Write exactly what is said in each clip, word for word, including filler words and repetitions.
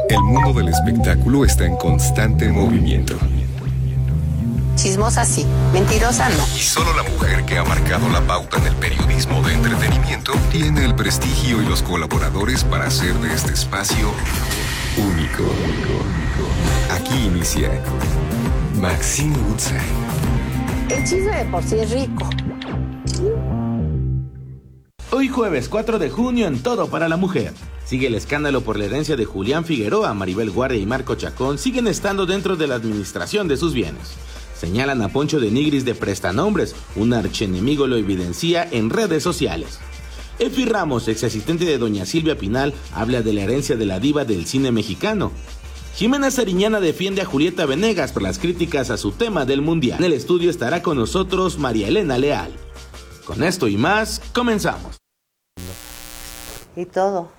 El mundo del espectáculo está en constante movimiento. Chismosa sí, mentirosa no. Y solo la mujer que ha marcado la pauta en el periodismo de entretenimiento tiene el prestigio y los colaboradores para hacer de este espacio único. Aquí inicia Maxine Woodside. El chisme de por sí es rico. Hoy jueves cuatro de junio en Todo para la Mujer. Sigue el escándalo por la herencia de Julián Figueroa. Maribel Guardia y Marco Chacón siguen estando dentro de la administración de sus bienes. Señalan a Poncho de Nigris de prestanombres, un archienemigo lo evidencia en redes sociales. Efi Ramos, ex asistente de doña Silvia Pinal, habla de la herencia de la diva del cine mexicano. Jimena Sariñana defiende a Julieta Venegas por las críticas a su tema del mundial. En el estudio estará con nosotros María Elena Leal. Con esto y más, comenzamos. Y todo.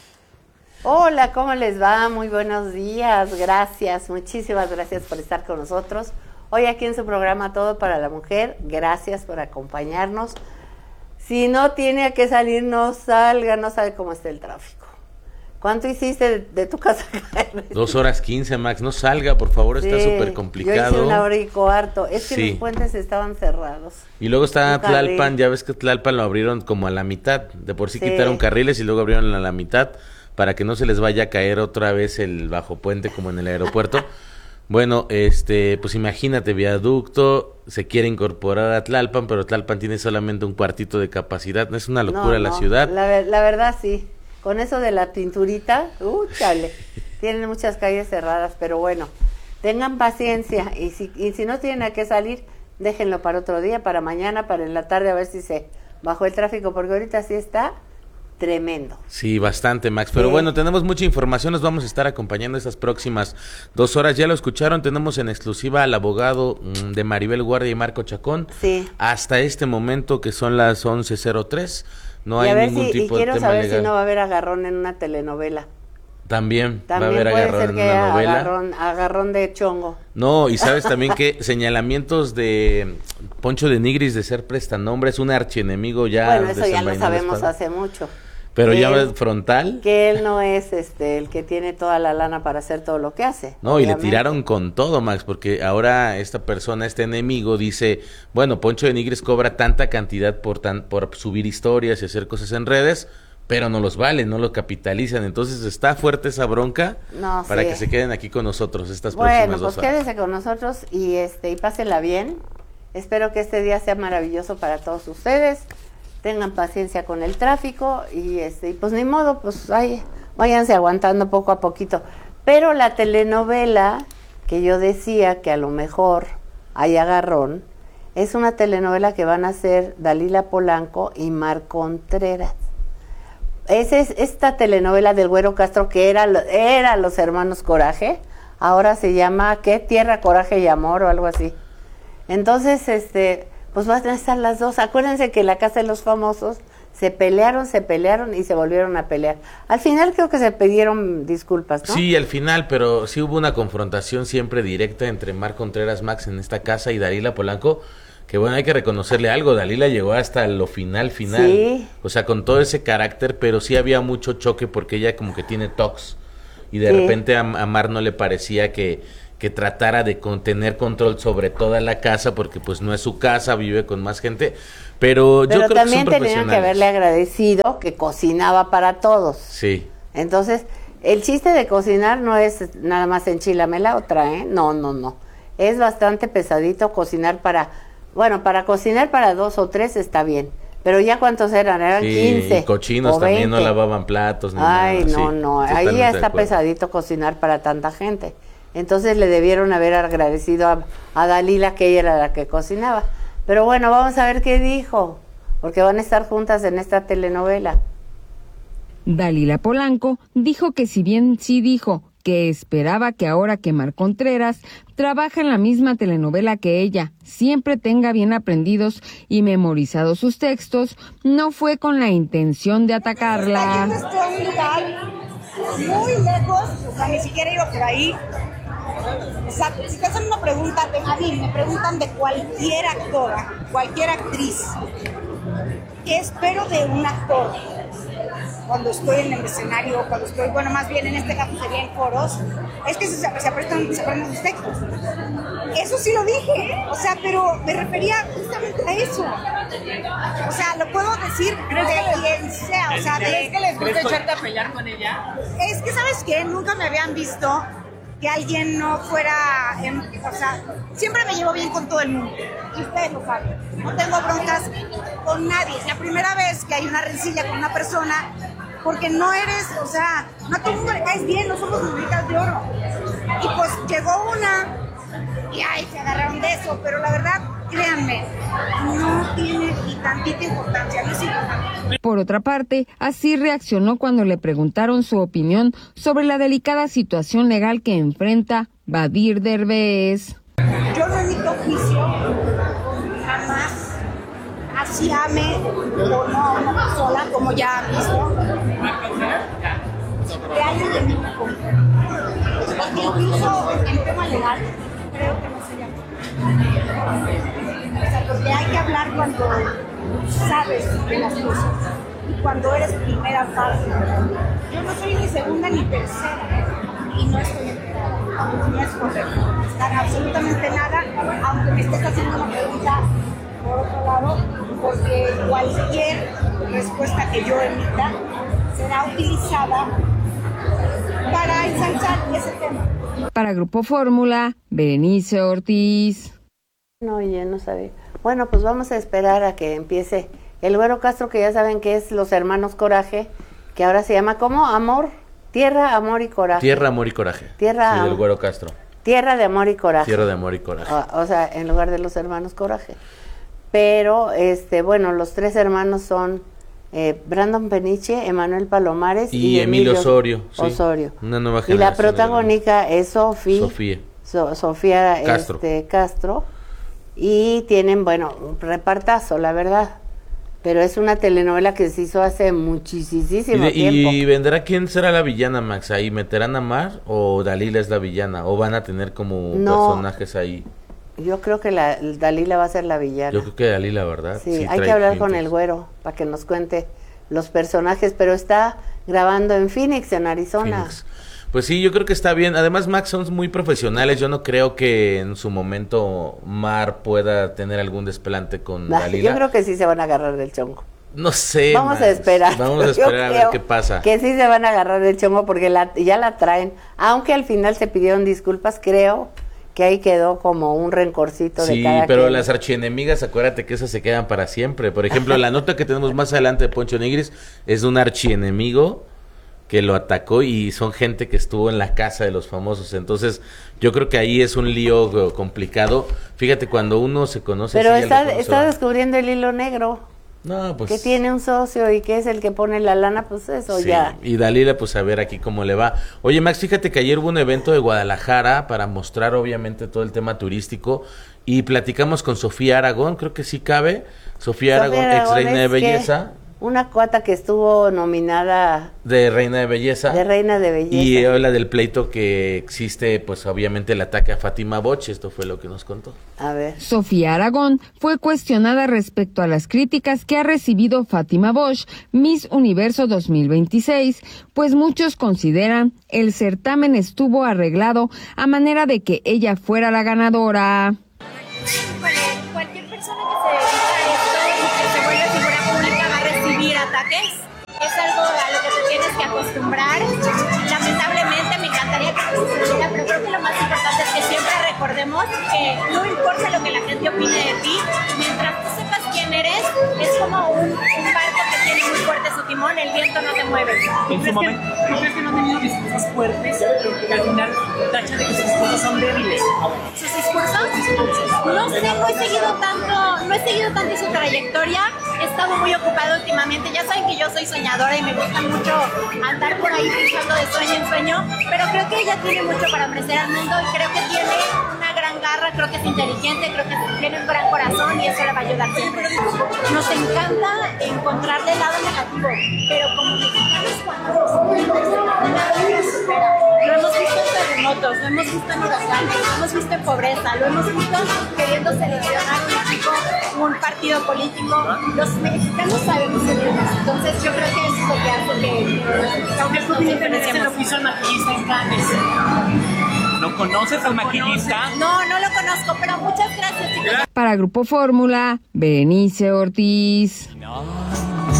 Hola, ¿cómo les va? Muy buenos días, gracias, muchísimas gracias por estar con nosotros. Hoy aquí en su programa Todo para la Mujer, gracias por acompañarnos. Si no tiene que salir, no salga, no sabe cómo está el tráfico. ¿Cuánto hiciste de, de tu casa? Dos horas quince, Max, no salga, por favor, sí, está súper complicado. Yo hice una hora y cuarto, es que sí. Los puentes estaban cerrados. Y luego está Tlalpan, ya ves que Tlalpan lo abrieron como a la mitad, de por sí, sí quitaron carriles y luego abrieron a la mitad para que no se les vaya a caer otra vez el bajo puente como en el aeropuerto. Bueno, este, pues imagínate, viaducto, se quiere incorporar a Tlalpan, pero Tlalpan tiene solamente un cuartito de capacidad, no es una locura no, no, la ciudad. La, la verdad sí, con eso de la pinturita, uh, chale, tienen muchas calles cerradas, pero bueno, tengan paciencia y si, y si no tienen a qué salir, déjenlo para otro día, para mañana, para en la tarde, a ver si se bajó el tráfico, porque ahorita sí está tremendo. Sí, bastante, Max, pero sí. Bueno, tenemos mucha información, nos vamos a estar acompañando estas próximas dos horas, ya lo escucharon, tenemos en exclusiva al abogado mmm, de Maribel Guardia y Marco Chacón, sí. Hasta este momento que son las once cero tres, no y hay ningún si, tipo y de quiero tema saber legal. Si no va a haber agarrón en una telenovela. También, También va a haber puede agarrón ser en que una novela. Agarrón, agarrón de chongo. No, y sabes también que señalamientos de Poncho de Nigris de ser prestanombres, un archienemigo ya. Bueno, eso ya lo sabemos hace mucho. Pero que ya él, frontal. Que él no es este el que tiene toda la lana para hacer todo lo que hace. No, obviamente. Y le tiraron con todo, Max, porque ahora esta persona, este enemigo, dice, bueno, Poncho de Nigris cobra tanta cantidad por tan, por subir historias y hacer cosas en redes, pero no los valen, no lo capitalizan. Entonces está fuerte esa bronca no, para sí. que se queden aquí con nosotros estas bueno, próximas pues dos horas. Quédense con nosotros y este y pásenla bien. Espero que este día sea maravilloso para todos ustedes. Tengan paciencia con el tráfico y este y pues ni modo, pues ay, váyanse aguantando poco a poquito. Pero la telenovela que yo decía que a lo mejor hay agarrón, es una telenovela que van a hacer Dalila Polanco y Mar Contreras. Esa es esta telenovela del Güero Castro que era, era Los Hermanos Coraje, ahora se llama ¿qué? Tierra, Coraje y Amor o algo así. Entonces, este... pues van a estar las dos. Acuérdense que la Casa de los Famosos se pelearon, se pelearon y se volvieron a pelear. Al final creo que se pidieron disculpas, ¿no? Sí, al final, pero sí hubo una confrontación siempre directa entre Mar Contreras, Max en esta casa y Dalila Polanco, que bueno, hay que reconocerle algo, Dalila llegó hasta lo final, final. Sí. O sea, con todo ese carácter, pero sí había mucho choque porque ella como que tiene tocs y de sí. repente a, a Mar no le parecía que... que tratara de con, tener control sobre toda la casa, porque pues no es su casa, vive con más gente, pero, pero yo creo que son también tenían que haberle agradecido que cocinaba para todos. Sí. Entonces, el chiste de cocinar no es nada más enchilame la otra, ¿eh? No, no, no. Es bastante pesadito cocinar para, bueno, para cocinar para dos o tres está bien, pero ya cuántos eran, eran sí, quince. Y cochinos o también veinte. No lavaban platos. Ni Ay, nada. no, sí, no, ahí ya está pesadito cocinar para tanta gente. Entonces le debieron haber agradecido a, a Dalila que ella era la que cocinaba. Pero bueno, vamos a ver qué dijo, porque van a estar juntas en esta telenovela. Dalila Polanco dijo que si bien sí dijo que esperaba que ahora que Mar Contreras trabaja en la misma telenovela que ella, siempre tenga bien aprendidos y memorizados sus textos, no fue con la intención de atacarla. Está yendo a un lugar muy lejos, o sea, ni siquiera iba por ahí. O sea, si te hacen una pregunta, a mí me preguntan de cualquier actora, cualquier actriz, ¿qué espero de un actor? cuando estoy en el escenario, cuando estoy, bueno, más bien en este caso sería en coros, es que se, se, aprenden, se aprenden los textos. Eso sí lo dije, ¿eh? O sea, pero me refería justamente a eso. O sea, lo puedo decir de quien sea, o sea, de... ¿Crees que les gusta echarte a pelear con ella? Es que, ¿sabes qué? Nunca me habían visto que alguien no fuera, en, o sea, siempre me llevo bien con todo el mundo, y ustedes lo saben, no tengo broncas con nadie, es la primera vez que hay una rencilla con una persona, porque no eres, o sea, no a todo el mundo le caes bien, no somos moneditas de oro, y pues llegó una, y ay, se agarraron de eso, pero la verdad, créanme, no tiene ni tantita importancia, no es importante. Por otra parte, así reaccionó cuando le preguntaron su opinión sobre la delicada situación legal que enfrenta Badir Derbez. Yo no emito juicio, jamás, así ame o no a una persona, como ya han visto, de alguien de mi porque incluso en tema legal, creo que no sería. O sea, porque hay que hablar cuando sabes de las cosas y cuando eres primera parte. Yo no soy ni segunda ni tercera y no estoy enterada, ni es correcto estar absolutamente nada, aunque me estés haciendo una pregunta por otro lado, porque cualquier respuesta que yo emita será utilizada para ensanchar ese tema. Para Grupo Fórmula, Berenice Ortiz. No, yo no sabía. Bueno, pues vamos a esperar a que empiece el Güero Castro, que ya saben que es Los Hermanos Coraje, que ahora se llama ¿cómo? Amor, Tierra, Amor y Coraje. Tierra, Amor y Coraje. Tierra, sí, del Amor. Güero Castro. Tierra de Amor y Coraje. Tierra de Amor y Coraje. O, o sea, en lugar de Los Hermanos Coraje. Pero, este, bueno, los tres hermanos son eh, Brandon Peniche, Emanuel Palomares y, y Emilio Osorio. Sí, Osorio. Una nueva generación. Y la protagónica es Sofía. Sofía. So, Sofía Castro. Este, Castro. Y tienen, bueno, un repartazo, la verdad. Pero es una telenovela que se hizo hace muchísimo ¿Y, de, tiempo. ¿Y vendrá quién será la villana, Max? ¿Ahí meterán a Mar o Dalila es la villana? ¿O van a tener como no, personajes ahí? Yo creo que la Dalila va a ser la villana. Yo creo que Dalila, ¿verdad? Sí, sí hay que hablar pintas. con el Güero para que nos cuente los personajes. Pero está grabando en Phoenix, en Arizona. Phoenix. Pues sí, yo creo que está bien. Además, Max, son muy profesionales. Yo no creo que en su momento Mar pueda tener algún desplante con nah, Dalila. Yo creo que sí se van a agarrar del chongo. No sé. Vamos Max. a esperar. Vamos a esperar a ver qué pasa. Que sí se van a agarrar del chongo porque la, ya la traen. Aunque al final se pidieron disculpas, creo que ahí quedó como un rencorcito sí, de cada Sí, pero quien. Las archienemigas, acuérdate que esas se quedan para siempre. Por ejemplo, la nota que tenemos más adelante de Poncho Nigris es de un archienemigo que lo atacó y son gente que estuvo en la casa de los famosos. Entonces, yo creo que ahí es un lío complicado. Fíjate, cuando uno se conoce... Pero está, está descubriendo el hilo negro. No, pues... Que tiene un socio y que es el que pone la lana, pues eso sí, ya. Y Dalila, pues a ver aquí cómo le va. Oye, Max, fíjate que ayer hubo un evento de Guadalajara para mostrar obviamente todo el tema turístico y platicamos con Sofía Aragón, creo que sí cabe. Sofía, Sofía Aragón, Aragón, ex reina de belleza. Una cuata que estuvo nominada de Reina de Belleza. De Reina de Belleza. Y habla del pleito que existe, pues obviamente el ataque a Fátima Boch, esto fue lo que nos contó. A ver. Sofía Aragón fue cuestionada respecto a las críticas que ha recibido Fátima Boch, Miss Universo dos mil veintiséis, pues muchos consideran el certamen estuvo arreglado a manera de que ella fuera la ganadora. Bueno, cualquier persona que se dedica a esto y que se vuelve figura pública va a recibir ataques. Es algo a lo que te tienes que acostumbrar. Lamentablemente me encantaría que no sucediera, pero creo que lo más importante es que siempre recordemos que no importa lo que la gente opine de ti, mientras tú sepas quién eres, es como un, un barco que tiene muy fuerte su timón, el viento no te mueve. En su momento, ¿no crees que no ha tenido discursos fuertes? Que al final tacha de que sus discursos son débiles. ¿Sus discursos? No sé, no he seguido tanto, no he seguido tanto su trayectoria. He estado muy ocupada últimamente. Ya saben que yo soy soñadora y me gusta mucho andar por ahí pensando de sueño en sueño, pero creo que ella tiene mucho para ofrecer al mundo y creo que tiene una gran garra, creo que es inteligente, creo que tiene un gran corazón y eso le va a ayudar siempre. Nos encanta encontrarle el lado negativo, pero como mexicanos cuando lo hemos visto en terremotos, lo hemos visto en huracanes, lo hemos visto en pobreza, lo hemos visto queriendo seleccionar un equipo, un partido político. Los mexicanos sabemos el entonces yo creo que eso es lo que hace que Aunque tú tienes el oficio al maquillista en Cannes. ¿Lo conoces al maquillista? No, no lo conozco, pero muchas gracias, chicos. Para Grupo Fórmula, Berenice Ortiz. No.